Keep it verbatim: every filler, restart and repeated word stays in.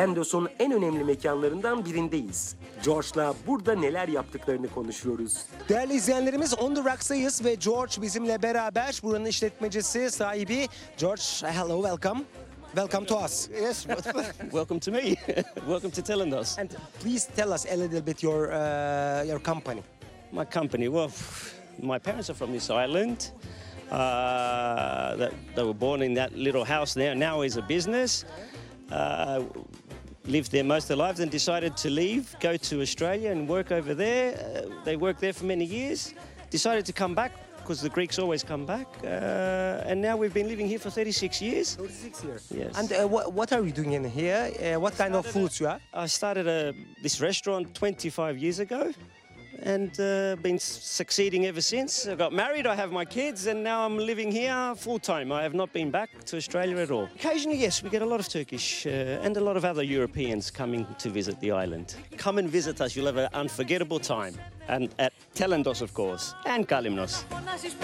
Telendos'un en önemli mekanlarından birindeyiz. George'la burada neler yaptıklarını konuşuyoruz. Değerli izleyenlerimiz, On The Rocks'tayız ve George bizimle beraber, buranın işletmecisi, sahibi. George, hello, welcome. Welcome to us. Yes, welcome to me. Welcome to Telendos. And please tell us a little bit your uh, your company. My company, well, my parents are from this island. Uh, that they were born in that little house there. Now is a business. Uh, lived there most of their lives and decided to leave, go to Australia and work over there. Uh, they worked there for many years. Decided to come back because the Greeks always come back. Uh, and now we've been living here for thirty-six years. thirty-six years. Yes. And uh, what, what are you doing in here? Uh, what kind of foods you have? I started a, this restaurant twenty-five years ago and uh, been succeeding ever since. I got married, I have my kids, and now I'm living here full time. I have not been back to Australia at all. Occasionally, yes, we get a lot of Turkish uh, and a lot of other Europeans coming to visit the island. Come and visit us, you'll have an unforgettable time. And at Telendos, of course, and Kalimnos.